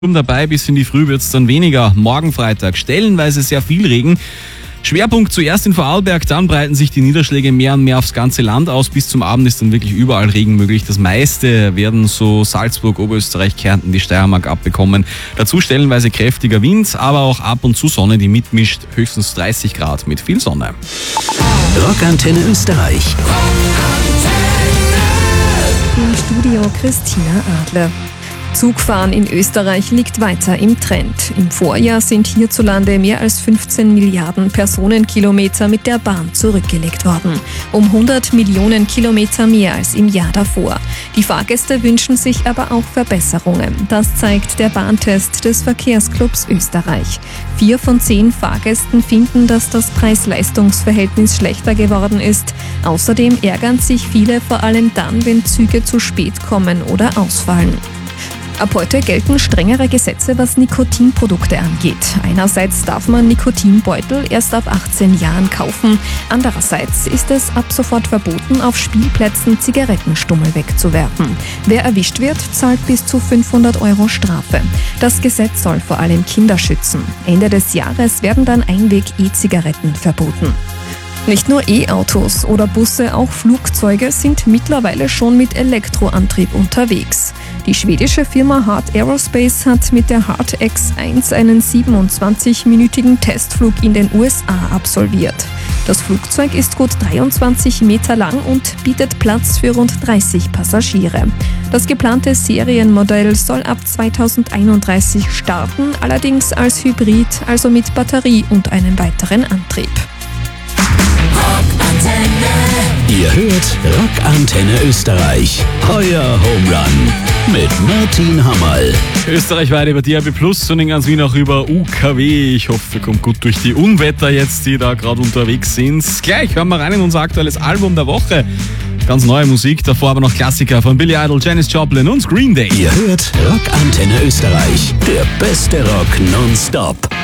Dabei, bis in die Früh wird es dann weniger. Morgen Freitag stellenweise sehr viel Regen. Schwerpunkt zuerst in Vorarlberg, dann breiten sich die Niederschläge mehr und mehr aufs ganze Land aus. Bis zum Abend ist dann wirklich überall Regen möglich. Das meiste werden so Salzburg, Oberösterreich, Kärnten, die Steiermark abbekommen. Dazu stellenweise kräftiger Wind, aber auch ab und zu Sonne, die mitmischt. Höchstens 30 Grad mit viel Sonne. Rockantenne Österreich. Im Studio Christina Adler. Zugfahren in Österreich liegt weiter im Trend. Im Vorjahr sind hierzulande mehr als 15 Milliarden Personenkilometer mit der Bahn zurückgelegt worden. Um 100 Millionen Kilometer mehr als im Jahr davor. Die Fahrgäste wünschen sich aber auch Verbesserungen. Das zeigt der Bahntest des Verkehrsclubs Österreich. 4 von 10 Fahrgästen finden, dass das Preis-Leistungs-Verhältnis schlechter geworden ist. Außerdem ärgern sich viele vor allem dann, wenn Züge zu spät kommen oder ausfallen. Ab heute gelten strengere Gesetze, was Nikotinprodukte angeht. Einerseits darf man Nikotinbeutel erst ab 18 Jahren kaufen. Andererseits ist es ab sofort verboten, auf Spielplätzen Zigarettenstummel wegzuwerfen. Wer erwischt wird, zahlt bis zu 500 € Strafe. Das Gesetz soll vor allem Kinder schützen. Ende des Jahres werden dann Einweg-E-Zigaretten verboten. Nicht nur E-Autos oder Busse, auch Flugzeuge sind mittlerweile schon mit Elektroantrieb unterwegs. Die schwedische Firma Heart Aerospace hat mit der Heart X-1 einen 27-minütigen Testflug in den USA absolviert. Das Flugzeug ist gut 23 Meter lang und bietet Platz für rund 30 Passagiere. Das geplante Serienmodell soll ab 2031 starten, allerdings als Hybrid, also mit Batterie und einem weiteren Antrieb. Ihr hört Rockantenne Österreich. Euer Home Run mit Martin Hammerl. Österreichweit über DAB+ und in ganz Wien auch über UKW. Ich hoffe, ihr kommt gut durch die Unwetter jetzt, die da gerade unterwegs sind. Gleich hören wir rein in unser aktuelles Album der Woche. Ganz neue Musik, davor aber noch Klassiker von Billy Idol, Janis Joplin und Green Day. Ihr hört Rockantenne Österreich. Der beste Rock nonstop.